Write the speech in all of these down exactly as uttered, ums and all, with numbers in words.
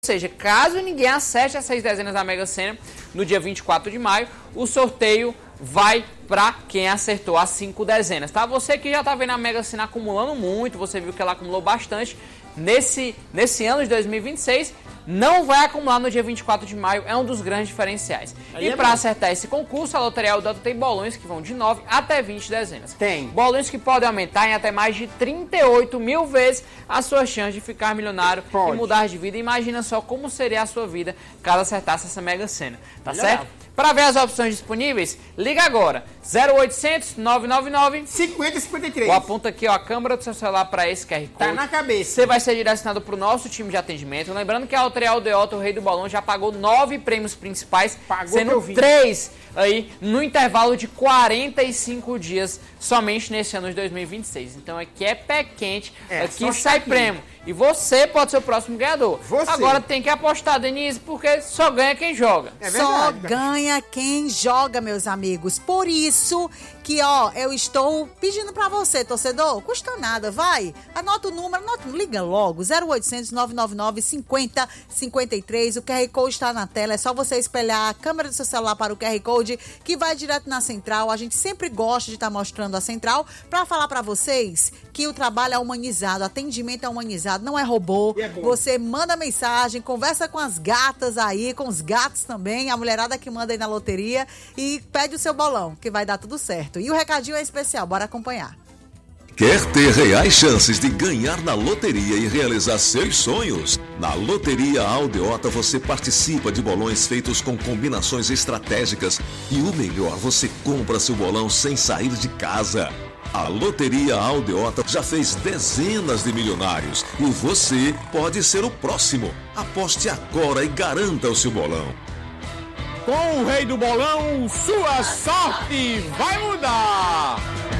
Ou seja, caso ninguém acerte as seis dezenas da Mega Sena no dia vinte e quatro de maio, o sorteio vai para quem acertou as cinco dezenas, tá? Você que já tá vendo a Mega Sena acumulando muito, você viu que ela acumulou bastante nesse, nesse ano de dois mil e vinte e seis, não vai acumular no dia vinte e quatro de maio, é um dos grandes diferenciais. Aí e é para acertar esse concurso, a Loteria Aldeota tem bolões que vão de nove até vinte dezenas. Tem. Bolões que podem aumentar em até mais de trinta e oito mil vezes a sua chance de ficar milionário Pode. e mudar de vida. Imagina só como seria a sua vida caso acertasse essa Mega Sena, tá Legal. certo? Para ver as opções disponíveis, liga agora, zero oitocentos, nove nove nove, cinquenta cinquenta e três. Ou aponta aqui ó, a câmera do seu celular para esse Q R Code. Tá na cabeça. Você vai ser direcionado para o nosso time de atendimento. Lembrando que a Loteria Aldeota, o Rei do Bolão, já pagou nove prêmios principais, Pagou sendo três aí no intervalo de quarenta e cinco dias, somente nesse ano de dois mil e vinte e seis. Então aqui é pé quente, é, aqui sai aqui. prêmio. E você pode ser o próximo ganhador. Você. Agora tem que apostar, Denise, porque só ganha quem joga. É só ganha quem joga, meus amigos. Por isso que, ó, eu estou pedindo pra você, torcedor, custa nada, vai. Anota o número, anota, liga logo, zero oitocentos, nove nove nove, cinquenta cinquenta e três. O Q R Code está na tela, é só você espelhar a câmera do seu celular para o Q R Code, que vai direto na central. A gente sempre gosta de estar mostrando a central para falar pra vocês que o trabalho é humanizado, o atendimento é humanizado. Não é robô, é você manda mensagem, conversa com as gatas aí, com os gatos também, a mulherada que manda aí na loteria e pede o seu bolão, que vai dar tudo certo. E o recadinho é especial, bora acompanhar. Quer ter reais chances de ganhar na loteria e realizar seus sonhos? Na Loteria Aldeota você participa de bolões feitos com combinações estratégicas e o melhor, você compra seu bolão sem sair de casa. A Loteria Aldeota já fez dezenas de milionários e você pode ser o próximo. Aposte agora e garanta o seu bolão. Com o Rei do Bolão, sua sorte vai mudar!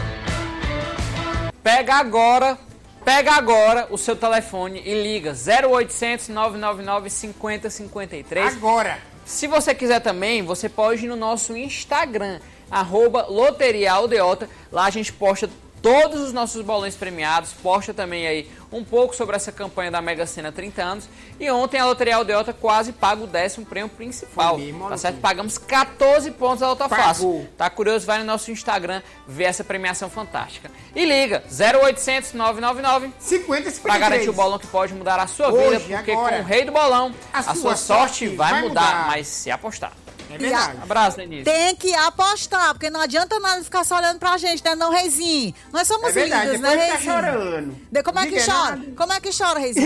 Pega agora, pega agora o seu telefone e liga zero oitocentos, nove nove nove, cinquenta cinquenta e três. Agora! Se você quiser também, você pode ir no nosso Instagram, arroba Loteria Aldeota. Lá a gente posta todos os nossos bolões premiados, posta também aí um pouco sobre essa campanha da Mega Sena trinta anos. E ontem a Loteria Aldeota quase paga o décimo prêmio principal, mesmo, tá certo? Pagamos quatorze pontos da Lota Fácil. Tá curioso? Vai no nosso Instagram ver essa premiação fantástica. E liga, zero oitocentos, nove nove nove, cinquenta cinquenta e três. Para garantir o bolão que pode mudar a sua Hoje, vida, porque agora, com o Rei do Bolão, a, a sua, sua sorte vai, vai mudar, mudar, mas se apostar. É verdade. Abraço, Denise. Tem que apostar, porque não adianta nada ficar só olhando pra gente, né, não, Reizinho? Nós somos é verdade, lindos, né, Reizinho? Tá chorando. De, como é que Diga chora? nada. Como é que chora, Reizinho?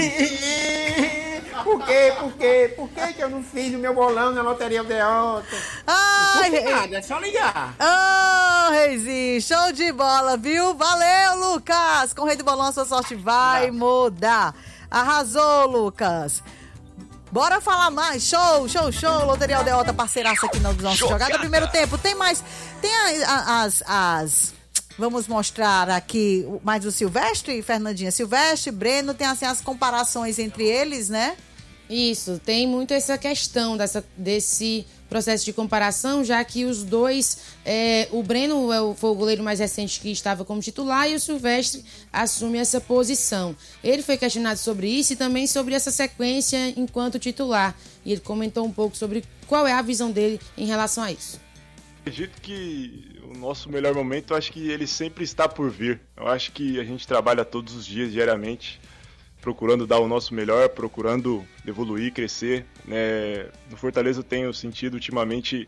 Por quê? Por quê? Por que que eu não fiz o meu bolão na Loteria Aldeota? Ai, não nada, é só ligar. Ah, oh, Reizinho, show de bola, viu? Valeu, Lucas! Com o Rei do Bolão, sua sorte vai Não. mudar. Arrasou, Lucas! Bora falar mais, show, show, show, Loteria Aldeota, parceiraça aqui no nosso Jogada. Jogada Primeiro Tempo, tem mais, tem a, as, as, vamos mostrar aqui mais o Silvestre, Fernandinha, Silvestre, Breno, tem assim as comparações entre eles, né? Isso, tem muito essa questão dessa, desse processo de comparação, já que os dois, é, o Breno é o, foi o goleiro mais recente que estava como titular e o Silvestre assume essa posição. Ele foi questionado sobre isso e também sobre essa sequência enquanto titular. E ele comentou um pouco sobre qual é a visão dele em relação a isso. Acredito que o nosso melhor momento, eu acho que ele sempre está por vir. Eu acho que a gente trabalha todos os dias, diariamente, procurando dar o nosso melhor, procurando evoluir, crescer. É, no Fortaleza eu tenho sentido ultimamente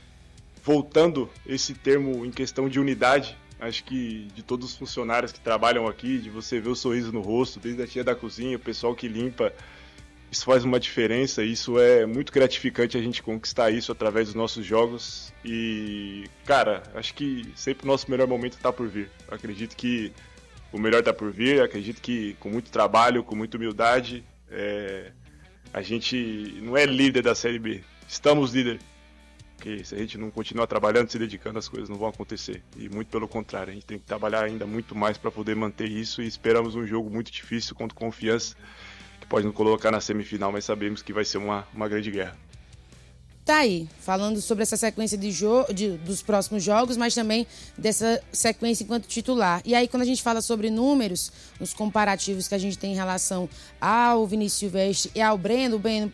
voltando esse termo em questão de unidade. Acho que de todos os funcionários que trabalham aqui, de você ver o sorriso no rosto, desde a tia da cozinha, o pessoal que limpa, isso faz uma diferença. Isso é muito gratificante a gente conquistar isso através dos nossos jogos. E, cara, acho que sempre o nosso melhor momento está por vir. Eu acredito que o melhor está por vir, acredito que com muito trabalho, com muita humildade, é, a gente não é líder da Série B, estamos líder. Porque se a gente não continuar trabalhando, se dedicando, as coisas não vão acontecer. E muito pelo contrário, a gente tem que trabalhar ainda muito mais para poder manter isso e esperamos um jogo muito difícil contra Confiança, que pode nos colocar na semifinal, mas sabemos que vai ser uma, uma grande guerra. Tá aí, falando sobre essa sequência de jo- de, dos próximos jogos, mas também dessa sequência enquanto titular. E aí, quando a gente fala sobre números, os comparativos que a gente tem em relação ao Vinícius Silvestre e ao Breno, o Breno